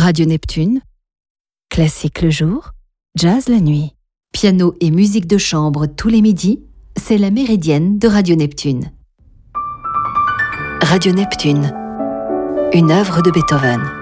Radio Neptune, classique le jour, jazz la nuit. Piano et musique de chambre tous les midis, c'est la méridienne de Radio Neptune. Radio Neptune, une œuvre de Beethoven.